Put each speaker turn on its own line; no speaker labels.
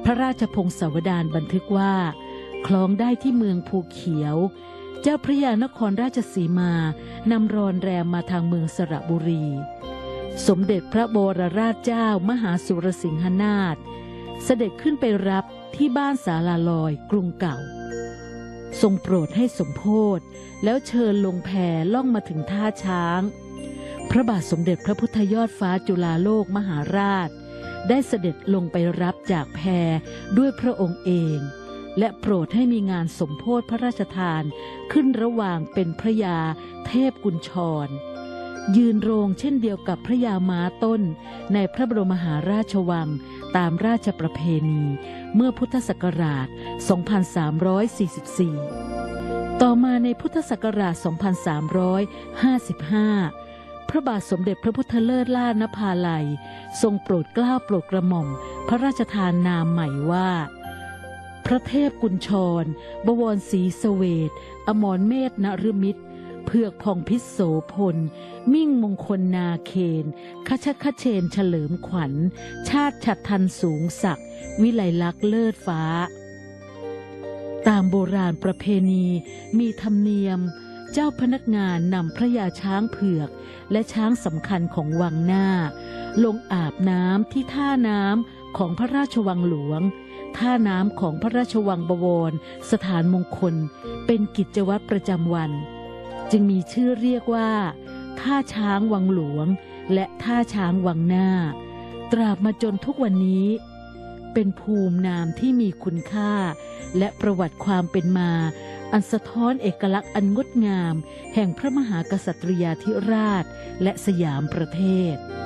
ระราชพงศาวดารบันทึกว่าคล้องได้ที่เมืองภูเขียวเจ้าพระยานครราชสีมานำรอนแรมมาทางเมืองสระบุรีสมเด็จพระบรมราชเจ้ามหาสุรสิงหนาถเสด็จขึ้นไปรับที่บ้านศาลาลอยกรุงเก่าทรงโปรดให้สมโภชแล้วเชิญลงแพล่องมาถึงท่าช้างพระบาทสมเด็จพระพุทธยอดฟ้าจุฬาโลกมหาราชได้เสด็จลงไปรับจากแพด้วยพระองค์เองและโปรดให้มีงานสมโภชพระราชทานขึ้นระหว่างเป็นพระยาเทพกุญชรยืนโรงเช่นเดียวกับพระยาม้าต้นในพระบรมมหาราชวังตามราชประเพณีเมื่อพุทธศักราช 2344 ต่อมาในพุทธศักราช 2355 พระบาทสมเด็จพระพุทธเลิศล่านภาลัยทรงโปรดเกล้าโปรดกระหม่อมพระราชทานนามใหม่ว่าพระเทพกุญชรบวรศรีเสวตอมรเมธนฤมิตรเผือกผ่องพิษโสพลมิ่งมงคลนาเคนคชคเชนเฉลิมขวัญชาติฉัตรทันสูงศักดิ์วิไลลักษณ์เลิศฟ้าตามโบราณประเพณีมีธรรมเนียมเจ้าพนักงานนำพระยาช้างเผือกและช้างสำคัญของวังหน้าลงอาบน้ำที่ท่าน้ำของพระราชวังหลวงท่าน้ำของพระราชวังบวรสถานมงคลเป็นกิจวัตรประจำวันจึงมีชื่อเรียกว่าท่าช้างวังหลวงและท่าช้างวังหน้าตราบมาจนทุกวันนี้เป็นภูมินามที่มีคุณค่าและประวัติความเป็นมาอันสะท้อนเอกลักษณ์อันงดงามแห่งพระมหากษัตริยาธิราชและสยามประเทศ